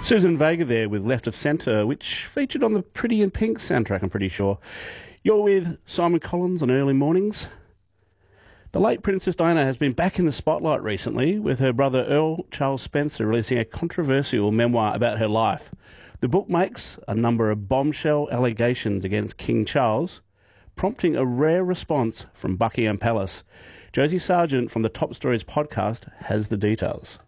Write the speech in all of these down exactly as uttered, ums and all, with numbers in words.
Susan Vega there with Left of Centre, which featured on the Pretty in Pink soundtrack, I'm pretty sure. You're with Simon Collins on Early Mornings. The late Princess Diana has been back in the spotlight recently, with her brother Earl Charles Spencer releasing a controversial memoir about her life. The book makes a number of bombshell allegations against King Charles, prompting a rare response from Buckingham Palace. Josie Sargent from the Top Stories podcast has the details.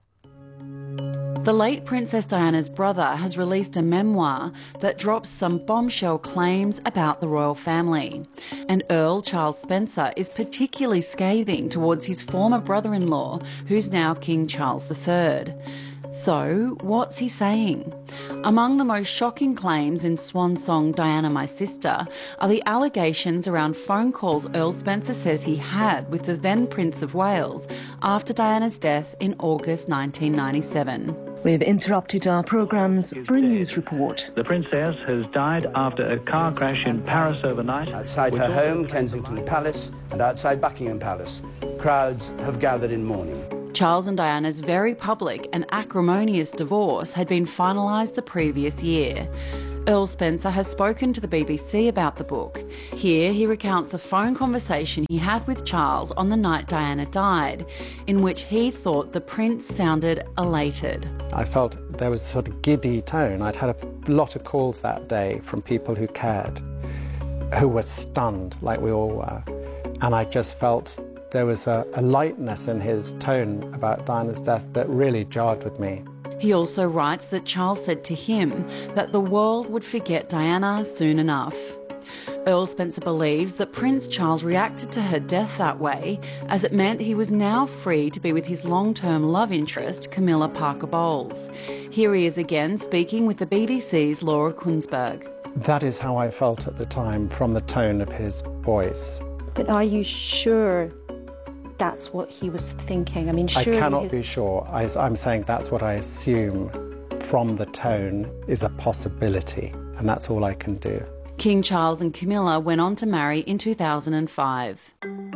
The late Princess Diana's brother has released a memoir that drops some bombshell claims about the royal family. And Earl Charles Spencer is particularly scathing towards his former brother-in-law, who's now King Charles the Third. So, what's he saying? Among the most shocking claims in Swan Song Diana My Sister are the allegations around phone calls Earl Spencer says he had with the then Prince of Wales after Diana's death in August nineteen ninety-seven. We've interrupted our programmes for a news report. The princess has died after a car crash in Paris overnight. Outside her home, Kensington Palace, and outside Buckingham Palace, crowds have gathered in mourning. Charles and Diana's very public and acrimonious divorce had been finalised the previous year. Earl Spencer has spoken to the B B C about the book. Here he recounts a phone conversation he had with Charles on the night Diana died, in which he thought the prince sounded elated. I felt there was a sort of giddy tone. I'd had a lot of calls that day from people who cared, who were stunned like we all were. And I just felt there was a, a lightness in his tone about Diana's death that really jarred with me. He also writes that Charles said to him that the world would forget Diana soon enough. Earl Spencer believes that Prince Charles reacted to her death that way as it meant he was now free to be with his long-term love interest, Camilla Parker Bowles. Here he is again speaking with the B B C's Laura Kunsberg. That is how I felt at the time from the tone of his voice. But are you sure that's what he was thinking? I mean, surely I cannot his... be sure. I, I'm saying that's what I assume from the tone is a possibility, and that's all I can do. King Charles and Camilla went on to marry in two thousand five.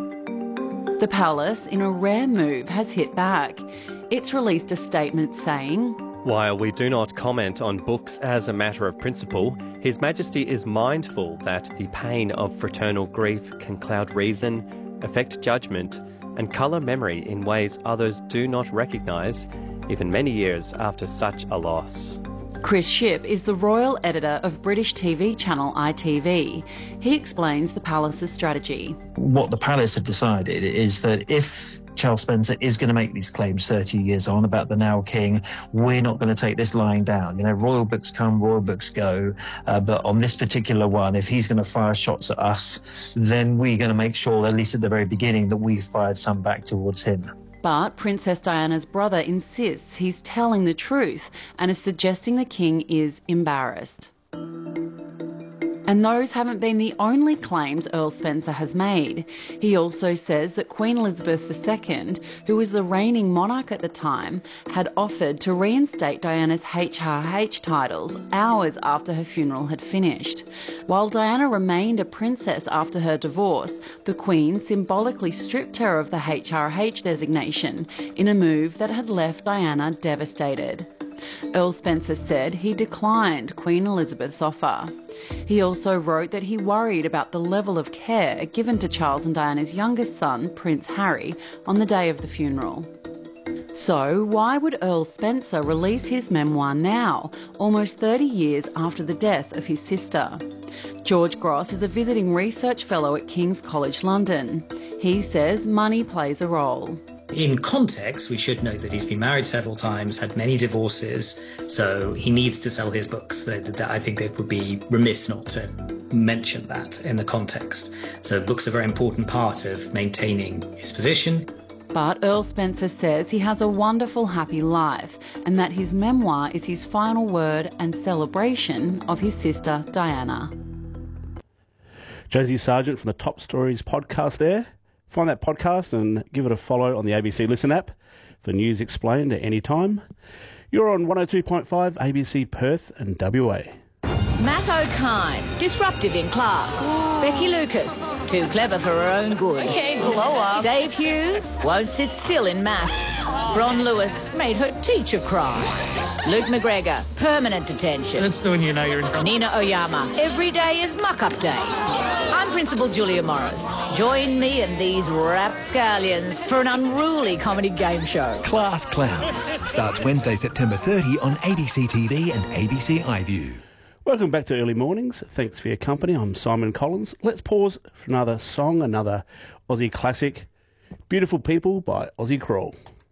The palace, in a rare move, has hit back. It's released a statement saying, "While we do not comment on books as a matter of principle, His Majesty is mindful that the pain of fraternal grief can cloud reason, affect judgment, and colour memory in ways others do not recognise, even many years after such a loss." Chris Shipp is the royal editor of British T V channel I T V. He explains the palace's strategy. What the palace have decided is that if Charles Spencer is going to make these claims thirty years on about the now king, we're not going to take this lying down. You know, royal books come, royal books go, uh, but on this particular one, if he's going to fire shots at us, then we're going to make sure, at least at the very beginning, that we fired some back towards him. But Princess Diana's brother insists he's telling the truth and is suggesting the king is embarrassed. And those haven't been the only claims Earl Spencer has made. He also says that Queen Elizabeth the Second, who was the reigning monarch at the time, had offered to reinstate Diana's H R H titles hours after her funeral had finished. While Diana remained a princess after her divorce, the Queen symbolically stripped her of the H R H designation in a move that had left Diana devastated. Earl Spencer said he declined Queen Elizabeth's offer. He also wrote that he worried about the level of care given to Charles and Diana's youngest son, Prince Harry, on the day of the funeral. So why would Earl Spencer release his memoir now, almost thirty years after the death of his sister? George Gross is a visiting research fellow at King's College London. He says money plays a role. In context, we should note that he's been married several times, had many divorces, so he needs to sell his books. That, that I think it would be remiss not to mention that in the context. So books are a very important part of maintaining his position. But Earl Spencer says he has a wonderful, happy life and that his memoir is his final word and celebration of his sister Diana. Josie Sargent from the Top Stories podcast there. Find that podcast and give it a follow on the A B C Listen app for news explained at any time. You're on one oh two point five A B C Perth and W A. Matt O'Kine, disruptive in class. Becky Lucas, too clever for her own good. Okay, blow up. Dave Hughes won't sit still in maths. Ron Lewis made her teacher cry. Luke McGregor, permanent detention. That's when you know you're in trouble. Nina Oyama, every day is muck-up day. I'm Principal Julia Morris. Join me and these rapscallions for an unruly comedy game show. Class Clowns starts Wednesday, September thirtieth on A B C T V and A B C iView. Welcome back to Early Mornings. Thanks for your company. I'm Simon Collins. Let's pause for another song, another Aussie classic, Beautiful People by Aussie Crawl.